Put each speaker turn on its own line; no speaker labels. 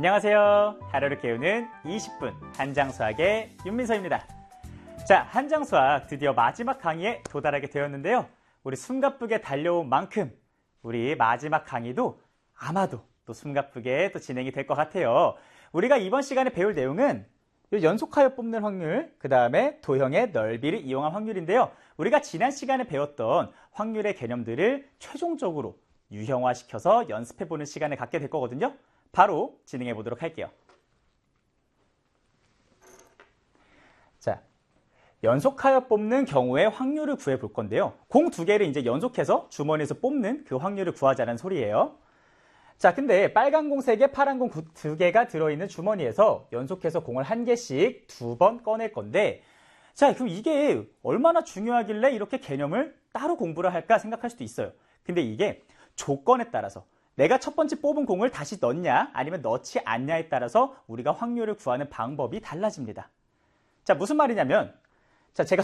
안녕하세요. 하루를 깨우는 20분 한장수학의 윤민서입니다. 자, 한장수학 드디어 마지막 강의에 도달하게 되었는데요. 우리 숨가쁘게 달려온 만큼 우리 마지막 강의도 아마도 또 숨가쁘게 또 진행이 될 것 같아요. 우리가 이번 시간에 배울 내용은 연속하여 뽑는 확률, 그 다음에 도형의 넓이를 이용한 확률인데요. 우리가 지난 시간에 배웠던 확률의 개념들을 최종적으로 유형화시켜서 연습해보는 시간을 갖게 될 거거든요. 바로 진행해 보도록 할게요. 자, 연속하여 뽑는 경우의 확률을 구해 볼 건데요. 공 두 개를 이제 연속해서 주머니에서 뽑는 그 확률을 구하자는 소리예요. 자, 근데 빨간 공 3개, 파란 공 2개가 들어있는 주머니에서 연속해서 공을 한 개씩 2번 꺼낼 건데, 자, 그럼 이게 얼마나 중요하길래 이렇게 개념을 따로 공부를 할까 생각할 수도 있어요. 근데 이게 조건에 따라서 내가 첫 번째 뽑은 공을 다시 넣냐 아니면 넣지 않냐에 따라서 우리가 확률을 구하는 방법이 달라집니다. 자, 무슨 말이냐면, 자, 제가